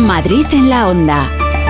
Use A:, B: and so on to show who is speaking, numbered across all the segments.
A: Madrid en la Onda.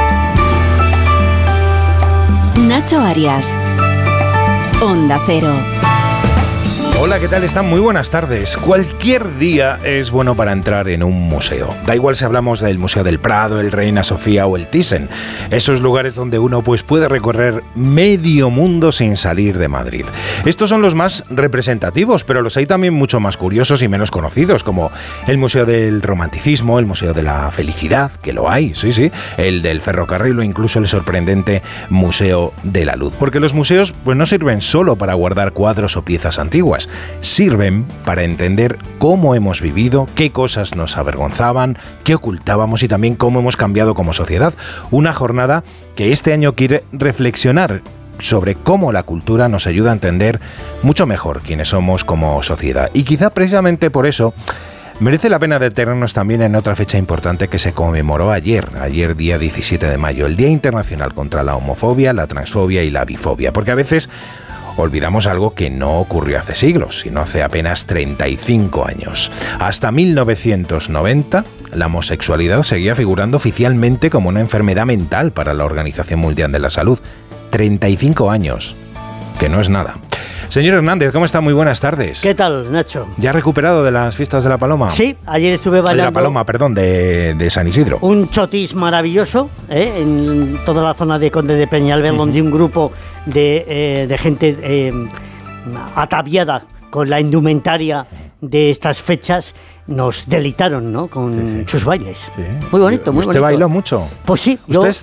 A: Nacho Arias. Onda Cero.
B: Hola, ¿qué tal están? Muy buenas tardes. Cualquier día es bueno para entrar en un museo. Da igual si hablamos del Museo del Prado, el Reina Sofía o el Thyssen. Esos lugares donde uno puede recorrer medio mundo sin salir de Madrid. Estos son los más representativos, pero los hay también mucho más curiosos y menos conocidos, como el Museo del Romanticismo, el Museo de la Felicidad, que lo hay, sí, el del Ferrocarril o incluso el sorprendente Museo de la Luz. Porque los museos no sirven solo para guardar cuadros o piezas antiguas. Sirven para entender cómo hemos vivido, qué cosas nos avergonzaban, qué ocultábamos y también cómo hemos cambiado como sociedad. Una jornada que este año quiere reflexionar sobre cómo la cultura nos ayuda a entender mucho mejor quiénes somos como sociedad. Y quizá precisamente por eso merece la pena detenernos también en otra fecha importante que se conmemoró ayer día 17 de mayo, el Día Internacional contra la Homofobia, la Transfobia y la Bifobia. Porque a veces olvidamos algo que no ocurrió hace siglos, sino hace apenas 35 años. Hasta 1990, la homosexualidad seguía figurando oficialmente como una enfermedad mental para la Organización Mundial de la Salud. 35 años, que no es nada. Señor Hernández, ¿cómo está? Muy buenas tardes.
C: ¿Qué tal, Nacho?
B: ¿Ya recuperado de las fiestas de la Paloma?
C: Sí, ayer estuve bailando...
B: De la Paloma, perdón, de San Isidro.
C: Un chotis maravilloso, en toda la zona de Conde de Peñalver, donde un grupo de gente ataviada con la indumentaria de estas fechas nos deleitaron, ¿no? Con sus bailes.
B: Sí.
C: Muy bonito, muy bonito.
B: ¿Usted bailó mucho?
C: Pues sí.
B: ¿Usted